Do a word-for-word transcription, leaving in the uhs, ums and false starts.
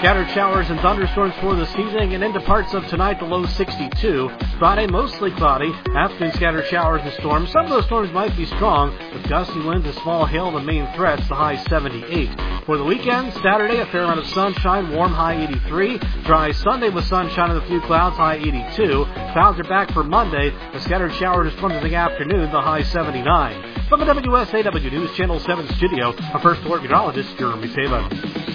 Scattered showers and thunderstorms for this evening and into parts of tonight, the low sixty-two. Friday, mostly cloudy. Afternoon, scattered showers and storms. Some of those storms might be strong, with gusty winds and small hail the main threats, the high seventy-eight. For the weekend, Saturday, a fair amount of sunshine, warm, high eighty-three. Dry Sunday with sunshine and a few clouds, high eighty-two. Clouds are back for Monday. The scattered showers and storms in the afternoon, the high seventy-nine. From the W S A W News Channel seven studio, our first alert meteorologist, Jeremy Saban.